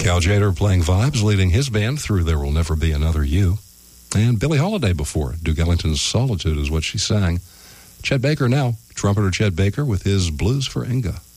Cal Tjader playing vibes, leading his band through There Will Never Be Another You. And Billie Holiday before. Duke Ellington's Solitude is what she sang. Chet Baker now. Trumpeter Chet Baker with his Blues for Inga.